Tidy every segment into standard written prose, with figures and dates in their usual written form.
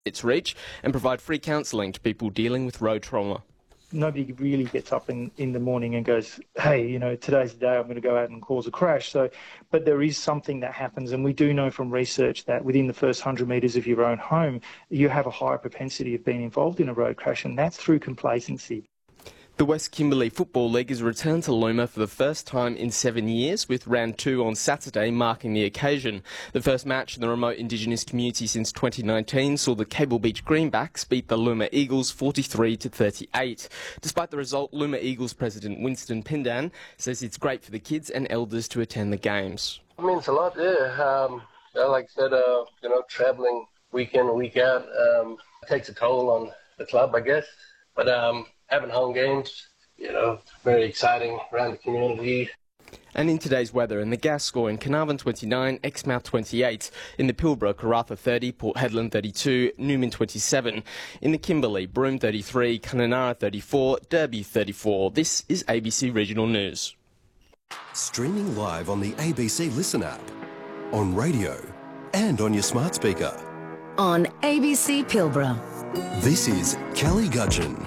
its reach and provide free counselling to people dealing with road trauma. Nobody really gets up in the morning and goes, hey, today's the day I'm going to go out and cause a crash. But there is something that happens, and we do know from research that within the first 100 metres of your own home, you have a higher propensity of being involved in a road crash, and that's through complacency. The West Kimberley Football League has returned to Luma for the first time in 7 years, with round 2 on Saturday marking the occasion. The first match in the remote Indigenous community since 2019 saw the Cable Beach Greenbacks beat the Luma Eagles 43-38. Despite the result, Luma Eagles president Winston Pindan says it's great for the kids and elders to attend the games. It means a lot, yeah. Like I said, travelling week in, week out takes a toll on the club, I guess. But having home games, very exciting around the community. And in today's weather, in the Gascoyne, Carnarvon 29, Exmouth 28. In the Pilbara, Karratha 30, Port Hedland 32, Newman 27. In the Kimberley, Broome 33, Kununurra 34, Derby 34. This is ABC Regional News. Streaming live on the ABC Listen app, on radio and on your smart speaker. On ABC Pilbara. This is Kelly Gudgeon.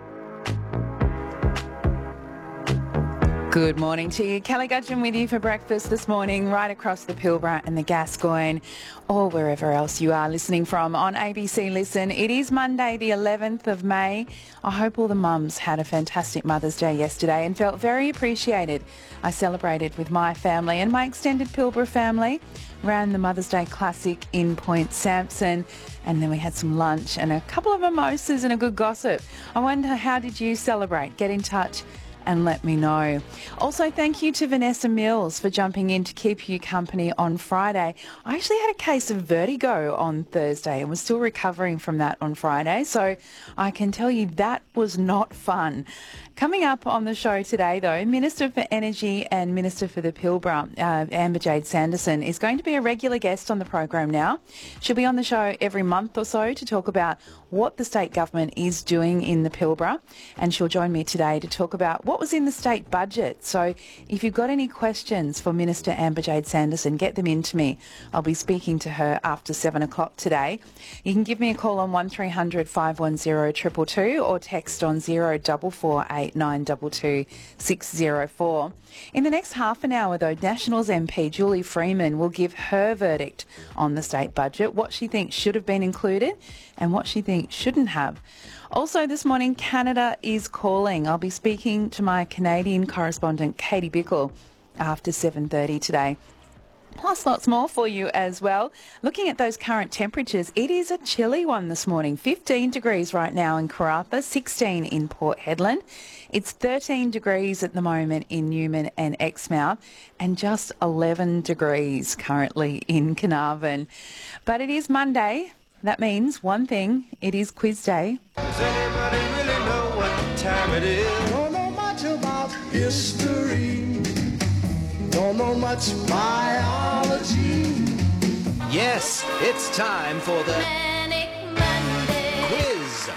Good morning to you. Kelly Gudgeon with you for breakfast this morning, right across the Pilbara and the Gascoyne, or wherever else you are listening from on ABC Listen. It is Monday, the 11th of May. I hope all the mums had a fantastic Mother's Day yesterday and felt very appreciated. I celebrated with my family and my extended Pilbara family, ran the Mother's Day Classic in Point Sampson, and then we had some lunch and a couple of mimosas and a good gossip. I wonder, how did you celebrate? Get in touch and let me know. Also, thank you to Vanessa Mills for jumping in to keep you company on Friday. I actually had a case of vertigo on Thursday and was still recovering from that on Friday, so I can tell you that was not fun. Coming up on the show today, though, Minister for Energy and Minister for the Pilbara, Amber Jade Sanderson, is going to be a regular guest on the program now. She'll be on the show every month or so to talk about what the state government is doing in the Pilbara, and she'll join me today to talk about what was in the state budget. So if you've got any questions for Minister Amber Jade Sanderson, get them in to me. I'll be speaking to her after 7 o'clock today. You can give me a call on 1300 510 222 or text on 0448 922 604. In the next half an hour, though, Nationals MP Julie Freeman will give her verdict on the state budget, what she thinks should have been included and what she thinks shouldn't have. Also this morning, Canada is calling. I'll be speaking to my Canadian correspondent, Katie Bickle, after 7:30 today. Plus lots more for you as well. Looking at those current temperatures, it is a chilly one this morning. 15 degrees right now in Karratha, 16 in Port Hedland. It's 13 degrees at the moment in Newman and Exmouth, and just 11 degrees currently in Carnarvon. But it is Monday. That means one thing, it is quiz day. Does anybody really know what time it is? Don't know much about history. Don't know much biology. Yes, it's time for the Manic Monday quiz.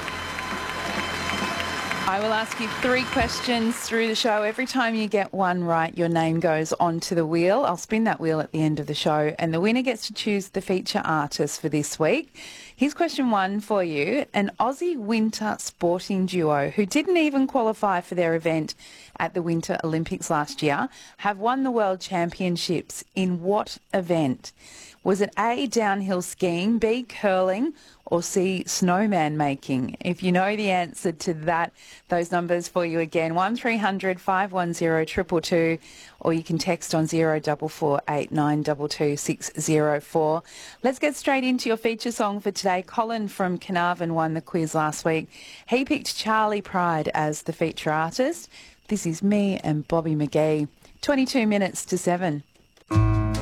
I will ask you 3 questions through the show. Every time you get one right, your name goes onto the wheel. I'll spin that wheel at the end of the show, and the winner gets to choose the feature artist for this week. Here's question 1 for you. An Aussie winter sporting duo who didn't even qualify for their event at the Winter Olympics last year have won the World Championships in what event? Was it A, downhill skiing, B, curling, or C, snowman making? If you know the answer to that, those numbers for you again, 1300 510 222, or you can text on 0448 922 604. Let's get straight into your feature song for today. Colin from Carnarvon won the quiz last week. He picked Charlie Pride as the feature artist. This is me and Bobby McGee. 22 minutes to 7.